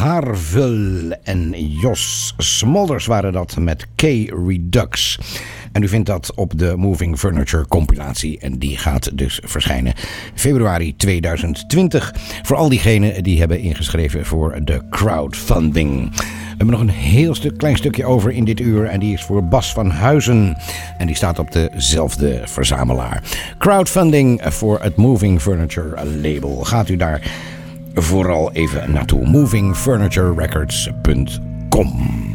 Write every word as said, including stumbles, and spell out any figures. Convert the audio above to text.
Harvel en Jos Smolders waren dat met K-Redux. En u vindt dat op de Moving Furniture compilatie. En die gaat dus verschijnen februari tweeduizend twintig. Voor al diegenen die hebben ingeschreven voor de crowdfunding. We hebben nog een heel stuk, klein stukje over in dit uur. En die is voor Bas van Huizen. En die staat op dezelfde verzamelaar. Crowdfunding voor het Moving Furniture label. Gaat u daar vooral even naartoe. moving furniture records punt com